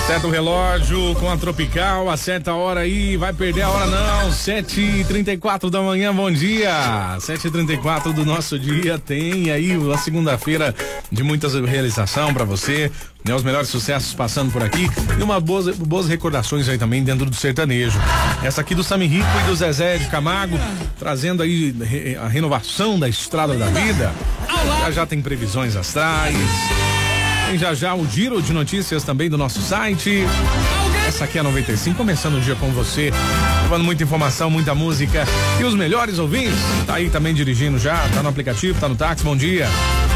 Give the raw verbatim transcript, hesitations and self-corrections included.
Acerta o relógio com a Tropical, acerta a hora aí, vai perder a hora não, sete e trinta e quatro da manhã, bom dia, sete e trinta e quatro do nosso dia, tem aí a segunda-feira de muita realização pra você, né? Os melhores sucessos passando por aqui e uma boas, boas recordações aí também dentro do sertanejo. Essa aqui do Sami Rico e do Zezé de Camargo, trazendo aí a renovação da estrada da vida, já já tem previsões astrais. Tem já já o giro de notícias também do nosso site. Essa aqui é a noventa e cinco, começando o dia com você, levando muita informação, muita música e os melhores ouvintes. Tá aí também dirigindo já, tá no aplicativo, tá no táxi, bom dia.